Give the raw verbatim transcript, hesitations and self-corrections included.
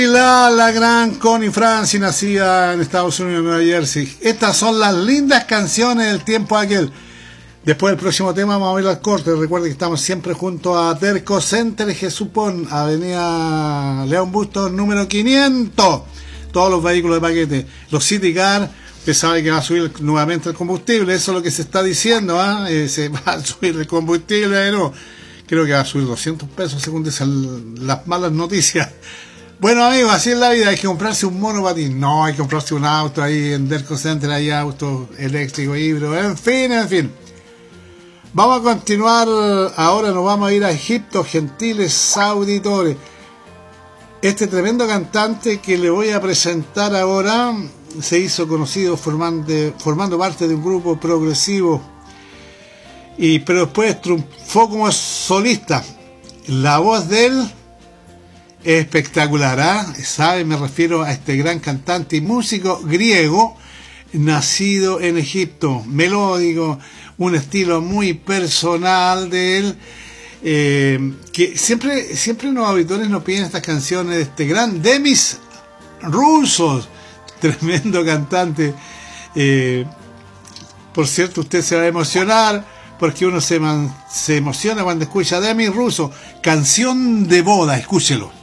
La, la gran Connie Francis, nacida en Estados Unidos, Nueva Jersey. Estas son las lindas canciones del tiempo aquel. Después del próximo tema vamos a ir al corte. Recuerden que estamos siempre junto a Terco Center Jesupón, Avenida León Bustos, número quinientos. Todos los vehículos de paquete. Los City Car, usted sabe que va a subir nuevamente el combustible. Eso es lo que se está diciendo, ¿ah? ¿eh? Se va a subir el combustible, ¿no? Creo que va a subir doscientos pesos según dicen las malas noticias. Bueno, amigos, así es la vida. Hay que comprarse un monopatín. No, hay que comprarse un auto ahí en Derco Center. Hay autos eléctricos, híbridos, en fin, en fin. Vamos a continuar. Ahora nos vamos a ir a Egipto, gentiles auditores. Este tremendo cantante que le voy a presentar ahora se hizo conocido formando, formando parte de un grupo progresivo, y pero después triunfó como solista. La voz de él es espectacular, ¿ah? ¿eh? ¿Sabe? Me refiero a este gran cantante y músico griego, nacido en Egipto, melódico, un estilo muy personal de él, eh, que siempre, siempre los auditores nos piden estas canciones de este gran Demis Roussos, tremendo cantante. Eh, por cierto, usted se va a emocionar, porque uno se, man, se emociona cuando escucha a Demis Roussos, Canción de Boda, escúchelo.